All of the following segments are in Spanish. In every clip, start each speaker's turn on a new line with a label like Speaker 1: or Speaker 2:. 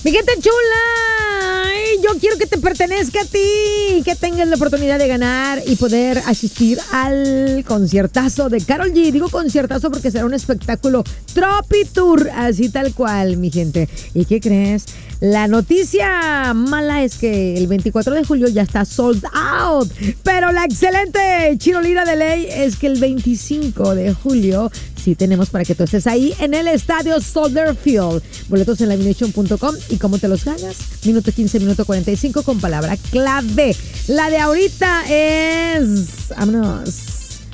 Speaker 1: Mi gente chula, yo quiero que te pertenezca a ti, que tengas la oportunidad de ganar y poder asistir al conciertazo de Karol G. Digo conciertazo porque será un espectáculo Tropitour, así tal cual, mi gente. ¿Y qué crees? La noticia mala es que el 24 de julio ya está sold out, pero la excelente chirolira de ley es que el 25 de julio sí tenemos para que tú estés ahí en el estadio Soldier Field. Boletos en lamination.com. ¿Y cómo te los ganas? Minuto 15, minuto 45 con palabra clave. La de ahorita es... vámonos.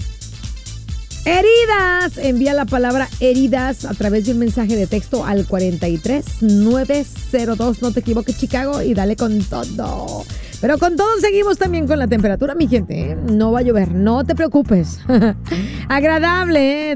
Speaker 1: Heridas. Envía la palabra heridas a través de un mensaje de texto al 43902. No te equivoques, Chicago, y dale con todo. Pero con todo seguimos también con la temperatura, mi gente, ¿eh? No va a llover, no te preocupes. Agradable, ¿eh?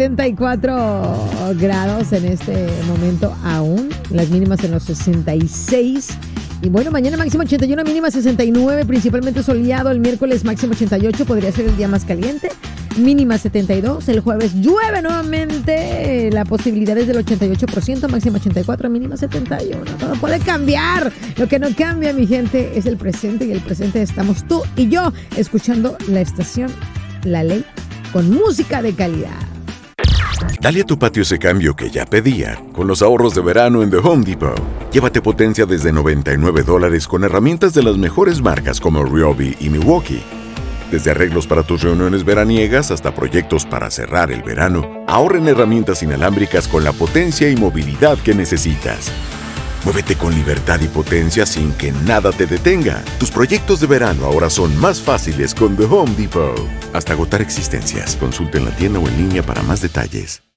Speaker 1: 74 grados en este momento aún. Las mínimas en los 66. Y bueno, mañana máximo 81, mínima 69, principalmente soleado. El miércoles máximo 88, podría ser el día más caliente. Mínima 72, el jueves llueve nuevamente, la posibilidad es del 88%, máxima 84, mínima 71. Todo puede cambiar, lo que no cambia, mi gente, es el presente, y el presente estamos tú y yo, escuchando la estación La Ley, con música de calidad.
Speaker 2: Dale a tu patio ese cambio que ya pedía, con los ahorros de verano en The Home Depot. Llévate potencia desde $99 con herramientas de las mejores marcas como Ryobi y Milwaukee. Desde arreglos para tus reuniones veraniegas hasta proyectos para cerrar el verano, ahorra en herramientas inalámbricas con la potencia y movilidad que necesitas. Muévete con libertad y potencia sin que nada te detenga. Tus proyectos de verano ahora son más fáciles con The Home Depot. Hasta agotar existencias. Consulta en la tienda o en línea para más detalles.